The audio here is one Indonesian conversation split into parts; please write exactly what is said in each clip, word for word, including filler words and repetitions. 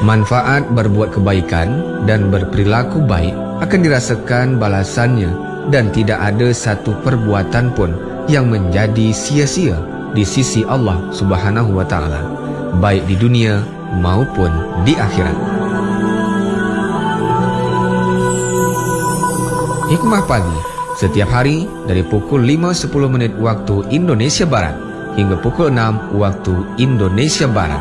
Manfaat berbuat kebaikan dan berperilaku baik akan dirasakan balasannya, dan tidak ada satu perbuatan pun yang menjadi sia-sia di sisi Allah Subhanahu wa taala, baik di dunia maupun di akhirat. Hikmah Pagi, setiap hari dari pukul lima sepuluh menit waktu Indonesia Barat hingga pukul enam waktu Indonesia Barat.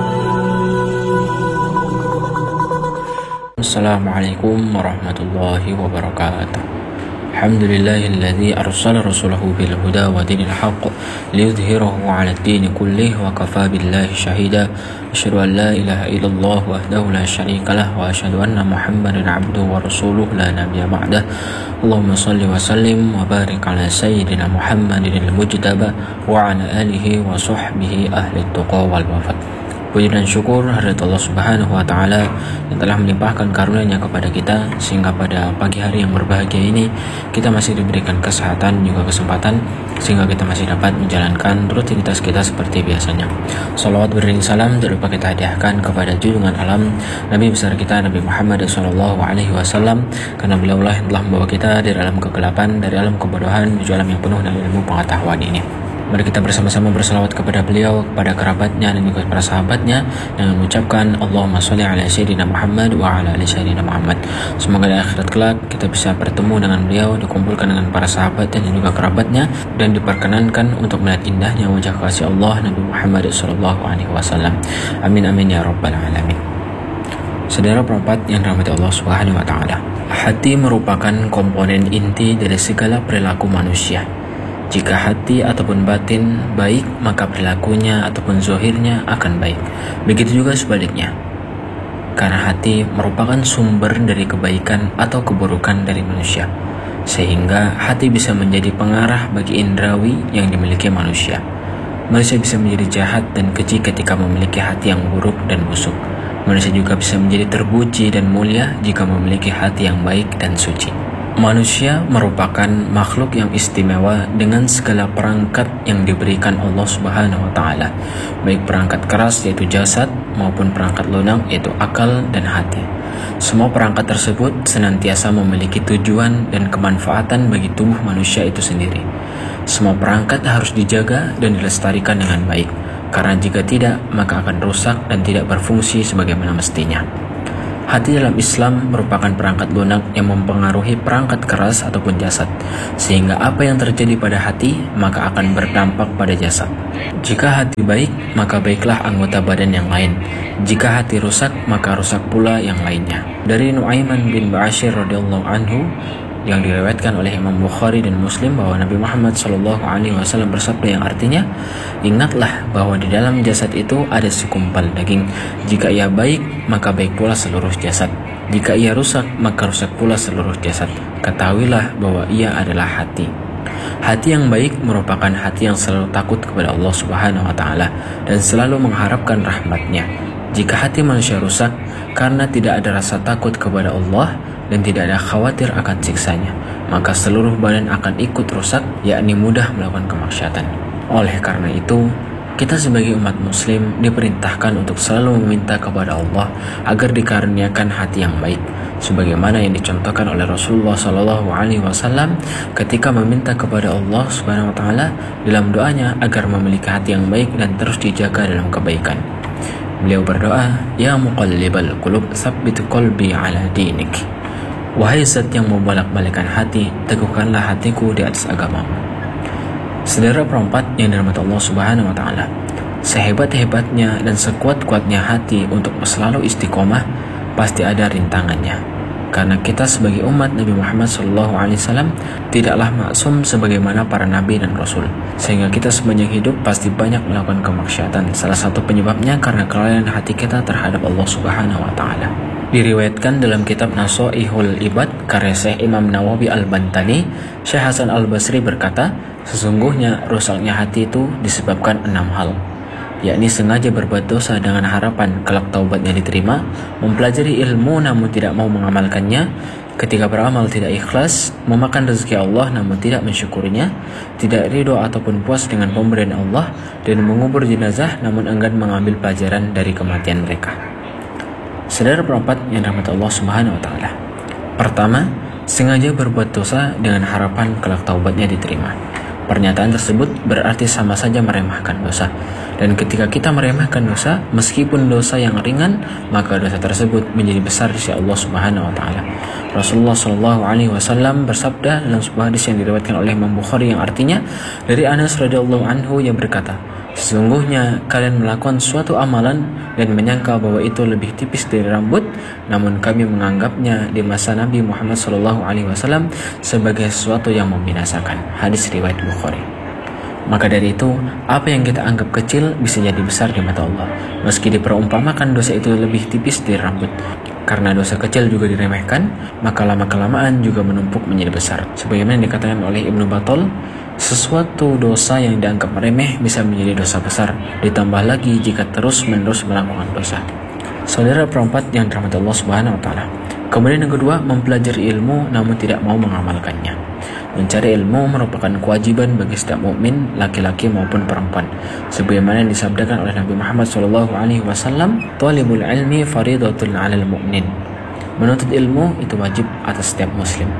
Assalamualaikum warahmatullahi wabarakatuh. Alhamdulillahilladzi arsala rasulahu bil huda wa dinil haqq liyudhhirahu 'ala ad-din kullih wa kafa billahi shahida. Asyhadu an la ilaha illallah wahdahu la syarika lah wa asyhadu anna Muhammadan 'abduhu wa rasuluhu la nabiyya ba'dah. Allahumma shalli wa sallim wa barik 'ala sayyidina Muhammadin al-mujtaba wa 'ala alihi wa sahbihi ahli at-tuqa wal wafat. Puji dan syukur hadirat Allah Subhanahu wa taala yang telah melimpahkan karunia-Nya kepada kita, sehingga pada pagi hari yang berbahagia ini kita masih diberikan kesehatan juga kesempatan sehingga kita masih dapat menjalankan rutinitas kita seperti biasanya. Salawat beriring salam tidak lupa kita hadiahkan kepada junjungan alam Nabi besar kita Nabi Muhammad sallallahu alaihi wasallam, karena beliaulah yang telah membawa kita dari alam kegelapan, dari alam kebodohan menuju alam yang penuh dengan ilmu pengetahuan ini. Mari kita bersama-sama berselawat kepada beliau, kepada kerabatnya dan juga para sahabatnya, dengan mengucapkan Allahumma sholli ala sayyidina Muhammad wa ala ali sayyidina Muhammad. Semoga di akhirat kelak kita bisa bertemu dengan beliau, dikumpulkan dengan para sahabat dan juga kerabatnya, dan diperkenankan untuk melihat indahnya wajah kasih Allah Nabi Muhammad sallallahu alaihi wasallam. Amin amin ya rabbal alamin. Saudara perempat yang dirahmati Allah Subhanahu wa taala, hati merupakan komponen inti dari segala perilaku manusia. Jika hati ataupun batin baik, maka perilakunya ataupun zahirnya akan baik. Begitu juga sebaliknya. Karena hati merupakan sumber dari kebaikan atau keburukan dari manusia, sehingga hati bisa menjadi pengarah bagi indrawi yang dimiliki manusia. Manusia bisa menjadi jahat dan keji ketika memiliki hati yang buruk dan busuk. Manusia juga bisa menjadi terpuji dan mulia jika memiliki hati yang baik dan suci. Manusia merupakan makhluk yang istimewa dengan segala perangkat yang diberikan Allah Subhanahu wa taala, baik perangkat keras yaitu jasad maupun perangkat lunak yaitu akal dan hati. Semua perangkat tersebut senantiasa memiliki tujuan dan kemanfaatan bagi tubuh manusia itu sendiri. Semua perangkat harus dijaga dan dilestarikan dengan baik, karena jika tidak maka akan rusak dan tidak berfungsi sebagaimana mestinya. Hati dalam Islam merupakan perangkat lunak yang mempengaruhi perangkat keras ataupun jasad, sehingga apa yang terjadi pada hati maka akan berdampak pada jasad. Jika hati baik, maka baiklah anggota badan yang lain. Jika hati rusak, maka rusak pula yang lainnya. Dari Nu'aiman bin Bashir radhiyallahu anhu yang diriwayatkan oleh Imam Bukhari dan Muslim bahwa Nabi Muhammad sallallahu alaihi wasallam bersabda yang artinya, ingatlah bahwa di dalam jasad itu ada segumpal daging. Jika ia baik, maka baik pula seluruh jasad. Jika ia rusak, maka rusak pula seluruh jasad. Ketahuilah bahwa ia adalah hati. Hati yang baik merupakan hati yang selalu takut kepada Allah Subhanahu wa taala dan selalu mengharapkan rahmat-Nya. Jika hati manusia rusak karena tidak ada rasa takut kepada Allah dan tidak ada khawatir akan siksanya, maka seluruh badan akan ikut rusak, yakni mudah melakukan kemaksiatan. Oleh karena itu, kita sebagai umat muslim diperintahkan untuk selalu meminta kepada Allah agar dikaruniakan hati yang baik, sebagaimana yang dicontohkan oleh Rasulullah Sallallahu Alaihi Wasallam ketika meminta kepada Allah Subhanahu Wa Taala dalam doanya agar memiliki hati yang baik dan terus dijaga dalam kebaikan. Beliau berdoa, Ya muqallibal qulub, tsabbit qalbi ala dinik. Wahai zat yang membolak-balikkan hati, teguhkanlah hatiku di atas agamamu. Saudara perempat yang dirahmati Allah Subhanahu wa taala, sehebat-hebatnya dan sekuat-kuatnya hati untuk selalu istiqomah, pasti ada rintangannya. Karena kita sebagai umat Nabi Muhammad sallallahu alaihi wasallam tidaklah maksum sebagaimana para nabi dan rasul, sehingga kita sepanjang hidup pasti banyak melakukan kemaksiatan. Salah satu penyebabnya karena kelalaian hati kita terhadap Allah Subhanahu wa taala. Diriwayatkan dalam kitab Nasoihul Ibad karya Syekh Imam Nawawi Al-Bantani, Syekh Hasan Al-Basri berkata, sesungguhnya rusaknya hati itu disebabkan enam hal, yakni sengaja berbuat dosa dengan harapan kelak taubatnya diterima, mempelajari ilmu namun tidak mau mengamalkannya, ketika beramal tidak ikhlas, memakan rezeki Allah namun tidak mensyukurinya, tidak ridho ataupun puas dengan pemberian Allah, dan mengubur jenazah namun enggan mengambil pelajaran dari kematian mereka. Saudara perempat yang dirahmati Allah Subhanahu wa taala. Pertama, sengaja berbuat dosa dengan harapan kelak taubatnya diterima. Pernyataan tersebut berarti sama saja meremehkan dosa. Dan ketika kita meremehkan dosa, meskipun dosa yang ringan, maka dosa tersebut menjadi besar di sisi Allah Subhanahu wa taala. Rasulullah shallallahu alaihi wasallam bersabda dalam sebuah hadis yang diriwayatkan oleh Imam Bukhari yang artinya dari Anas radhiyallahu anhu yang berkata, sesungguhnya kalian melakukan suatu amalan dan menyangka bahwa itu lebih tipis dari rambut, namun kami menganggapnya di masa Nabi Muhammad shallallahu alaihi wasallam sebagai sesuatu yang membinasakan. Hadis riwayat Bukhari. Maka dari itu, apa yang kita anggap kecil bisa jadi besar di mata Allah, meski diperumpamakan dosa itu lebih tipis dari rambut. Karena dosa kecil juga diremehkan, maka lama-kelamaan juga menumpuk menjadi besar. Sebagaimana dikatakan oleh Ibnu Battal, sesuatu dosa yang dianggap remeh bisa menjadi dosa besar, ditambah lagi jika terus-menerus melakukan dosa. Saudara perempat yang dirahmati Allah Subhanahu wa taala. Kemudian yang kedua, mempelajari ilmu namun tidak mau mengamalkannya. Mencari ilmu merupakan kewajiban bagi setiap mukmin, laki-laki maupun perempuan. Sebagaimana yang disabdakan oleh Nabi Muhammad shallallahu alaihi wasallam, "Thalibul ilmi faridatun 'alal mu'min." Menuntut ilmu itu wajib atas setiap muslim.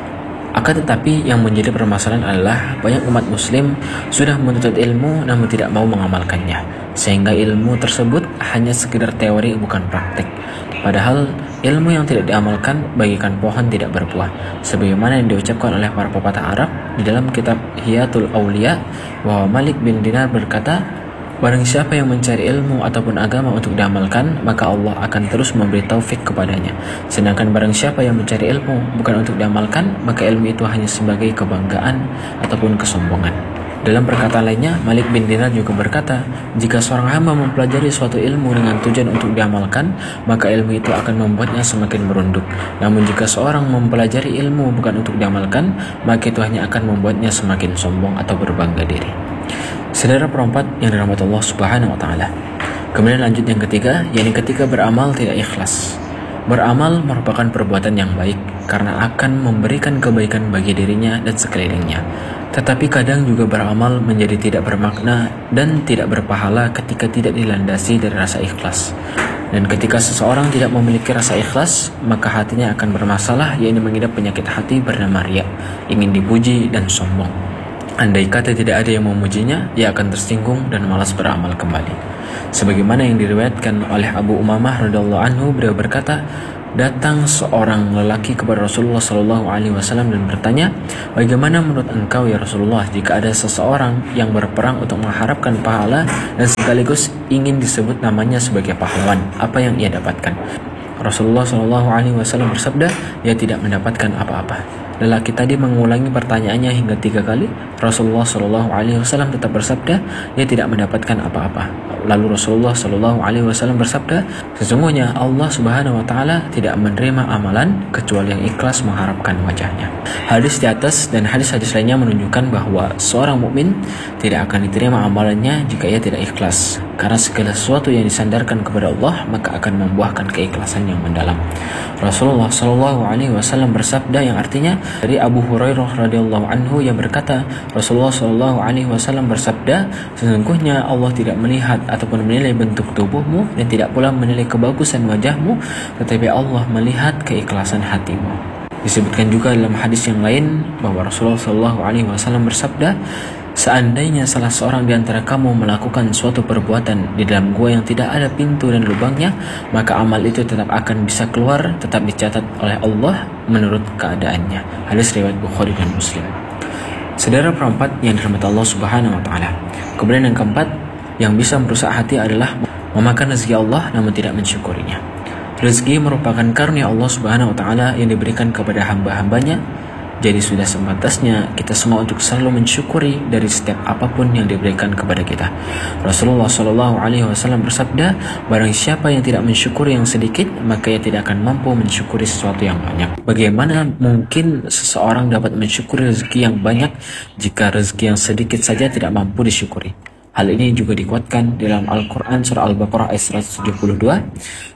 Akan tetapi yang menjadi permasalahan adalah banyak umat muslim sudah menuntut ilmu namun tidak mau mengamalkannya, sehingga ilmu tersebut hanya sekedar teori bukan praktik. Padahal ilmu yang tidak diamalkan bagikan pohon tidak berbuah. Sebagaimana yang diucapkan oleh para pepatah Arab di dalam kitab Hiyatul Aulia, bahwa Malik bin Dinar berkata, barang siapa yang mencari ilmu ataupun agama untuk diamalkan, maka Allah akan terus memberi taufik kepadanya. Sedangkan barang siapa yang mencari ilmu bukan untuk diamalkan, maka ilmu itu hanya sebagai kebanggaan ataupun kesombongan. Dalam perkataan lainnya, Malik bin Dinar juga berkata, jika seorang hamba mempelajari suatu ilmu dengan tujuan untuk diamalkan, maka ilmu itu akan membuatnya semakin merunduk. Namun jika seorang mempelajari ilmu bukan untuk diamalkan, maka itu hanya akan membuatnya semakin sombong atau berbangga diri. Saudara perempat yang dirahmati Allah Subhanahu wa taala. Kemudian lanjut yang ketiga, yakni ketika beramal tidak ikhlas. Beramal merupakan perbuatan yang baik karena akan memberikan kebaikan bagi dirinya dan sekelilingnya. Tetapi kadang juga beramal menjadi tidak bermakna dan tidak berpahala ketika tidak dilandasi dari rasa ikhlas. Dan ketika seseorang tidak memiliki rasa ikhlas, maka hatinya akan bermasalah, yaitu mengidap penyakit hati bernama riya, ingin dipuji dan sombong. Andai kata tidak ada yang memujinya, ia akan tersinggung dan malas beramal kembali. Sebagaimana yang diriwayatkan oleh Abu Umamah radhiyallahu anhu, beliau berkata, datang seorang lelaki kepada Rasulullah shallallahu alaihi wasallam dan bertanya, bagaimana menurut engkau ya Rasulullah jika ada seseorang yang berperang untuk mengharapkan pahala dan sekaligus ingin disebut namanya sebagai pahlawan, apa yang ia dapatkan? Rasulullah shallallahu alaihi wasallam bersabda, ia tidak mendapatkan apa-apa. Lelaki tadi mengulangi pertanyaannya hingga tiga kali. Rasulullah shallallahu alaihi wasallam tetap bersabda, ia tidak mendapatkan apa-apa. Lalu Rasulullah shallallahu alaihi wasallam bersabda, sesungguhnya Allah Subhanahu wa taala tidak menerima amalan kecuali yang ikhlas mengharapkan wajahnya. Hadis di atas dan hadis-hadis lainnya menunjukkan bahwa seorang mukmin tidak akan diterima amalannya jika ia tidak ikhlas. Karena segala sesuatu yang disandarkan kepada Allah maka akan membuahkan keikhlasan yang mendalam. Rasulullah shallallahu alaihi wasallam bersabda yang artinya dari Abu Hurairah radhiyallahu anhu yang berkata, Rasulullah shallallahu alaihi wasallam bersabda, sesungguhnya Allah tidak melihat ataupun menilai bentuk tubuhmu dan tidak pula menilai kebagusan wajahmu, tetapi Allah melihat keikhlasan hatimu. Disebutkan juga dalam hadis yang lain bahwa Rasulullah shallallahu alaihi wasallam bersabda, seandainya salah seorang di antara kamu melakukan suatu perbuatan di dalam gua yang tidak ada pintu dan lubangnya, maka amal itu tetap akan bisa keluar, tetap dicatat oleh Allah menurut keadaannya. Hadis riwayat Bukhari dan Muslim. Saudara perempat yang dirahmati Allah Subhanahu wa taala. Kemudian yang keempat, yang bisa merusak hati adalah memakan rezeki Allah namun tidak mensyukurinya. Rezeki merupakan karunia Allah Subhanahu wa taala yang diberikan kepada hamba-hambanya. Jadi sudah sepantasnya kita semua untuk selalu mensyukuri dari setiap apapun yang diberikan kepada kita. Rasulullah shallallahu alaihi wasallam bersabda, barang siapa yang tidak mensyukuri yang sedikit, maka ia tidak akan mampu mensyukuri sesuatu yang banyak. Bagaimana mungkin seseorang dapat mensyukuri rezeki yang banyak jika rezeki yang sedikit saja tidak mampu disyukuri? Hal ini juga dikuatkan dalam Al-Quran surah Al-Baqarah ayat seratus tujuh puluh dua.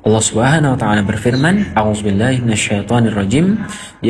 Allah Subhanahu wa taala berfirman, A'udzubillahi minasyaitonirrajim,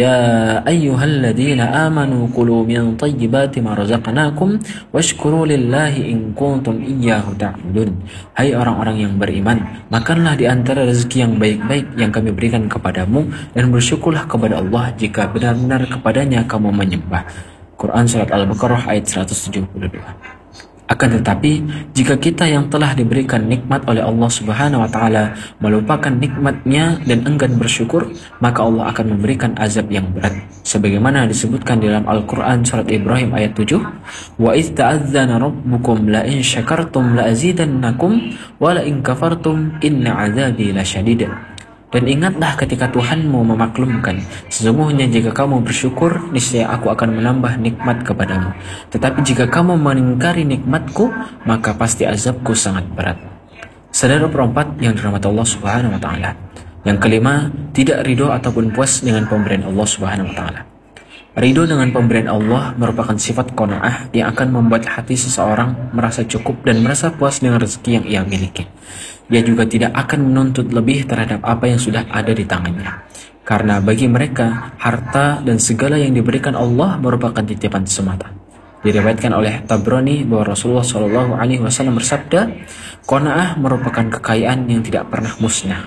ya ayyuhalladzina amanu kulu min thayyibati ma razaqnakum washkuru lillahi in kuntum iyyahu ta'budun. Hai orang-orang yang beriman, makanlah di antara rezeki yang baik-baik yang kami berikan kepadamu dan bersyukurlah kepada Allah jika benar-benar kepadanya kamu menyembah. Quran surat Al-Baqarah ayat seratus tujuh puluh dua. Akan tetapi, jika kita yang telah diberikan nikmat oleh Allah Subhanahu wa taala melupakan nikmatnya dan enggan bersyukur, maka Allah akan memberikan azab yang berat. Sebagaimana disebutkan dalam Al-Qur'an surat Ibrahim ayat tujuh, "Wa idz ta'adzana rabbukum la in syakartum la azidannakum wa la in kafartum inna 'adzabi lasyadid." Dan ingatlah ketika Tuhanmu memaklumkan, sesungguhnya jika kamu bersyukur, niscaya aku akan menambah nikmat kepadamu. Tetapi jika kamu mengingkari nikmatku, maka pasti azabku sangat berat. Saudara perempat yang dirahmati Allah Subhanahu wa taala. Yang kelima, tidak ridho ataupun puas dengan pemberian Allah Subhanahu wa taala. Ridho dengan pemberian Allah merupakan sifat qanaah yang akan membuat hati seseorang merasa cukup dan merasa puas dengan rezeki yang ia miliki. Dia juga tidak akan menuntut lebih terhadap apa yang sudah ada di tangannya. Karena bagi mereka, harta dan segala yang diberikan Allah merupakan titipan semata. Diriwayatkan oleh Tabrani bahwa Rasulullah shallallahu alaihi wasallam bersabda, qanaah merupakan kekayaan yang tidak pernah musnah.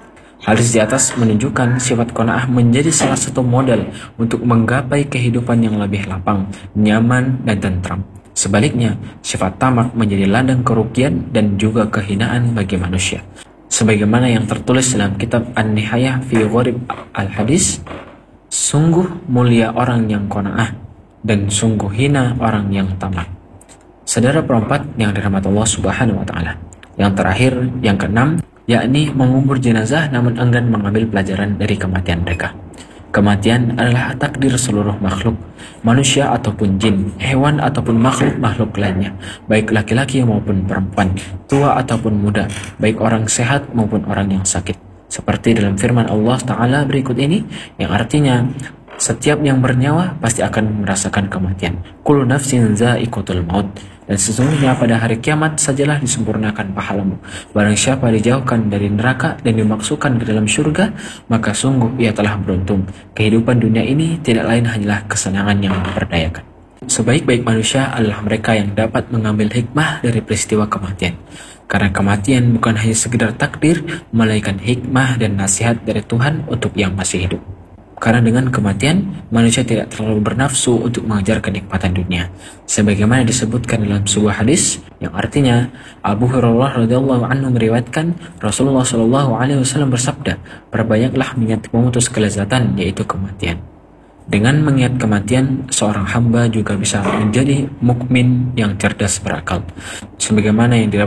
Hadis di atas menunjukkan sifat qanaah menjadi salah satu modal untuk menggapai kehidupan yang lebih lapang, nyaman, dan tentram. Sebaliknya, sifat tamak menjadi ladang kerugian dan juga kehinaan bagi manusia. Sebagaimana yang tertulis dalam kitab An-Nihayah fi Gharib al-Hadis, sungguh mulia orang yang qanaah dan sungguh hina orang yang tamak. Saudara perempat yang dirahmati Allah Subhanahu wa taala. Yang terakhir, yang keenam, yakni mengubur jenazah namun enggan mengambil pelajaran dari kematian mereka. Kematian adalah takdir seluruh makhluk, manusia ataupun jin, hewan ataupun makhluk-makhluk lainnya, baik laki-laki maupun perempuan, tua ataupun muda, baik orang sehat maupun orang yang sakit. Seperti dalam firman Allah Ta'ala berikut ini, yang artinya, setiap yang bernyawa pasti akan merasakan kematian. Kullu nafsin za'iqatul maut. Dan sesungguhnya pada hari kiamat sajalah disempurnakan pahalamu. Barang siapa dijauhkan dari neraka dan dimasukkan ke dalam surga, maka sungguh ia telah beruntung. Kehidupan dunia ini tidak lain hanyalah kesenangan yang memperdayakan. Sebaik-baik manusia adalah mereka yang dapat mengambil hikmah dari peristiwa kematian. Karena kematian bukan hanya sekedar takdir, melainkan hikmah dan nasihat dari Tuhan untuk yang masih hidup. Karena dengan kematian, manusia tidak terlalu bernafsu untuk mengejar kenikmatan dunia. Sebagaimana disebutkan dalam sebuah hadis, yang artinya Abu Hurairah radhiyallahu anhu meriwayatkan Rasulullah shallallahu alaihi wasallam bersabda, perbanyaklah mengingat pemutus kelezatan, yaitu kematian. Dengan mengingat kematian, seorang hamba juga bisa menjadi mukmin yang cerdas berakal. Sebagaimana yang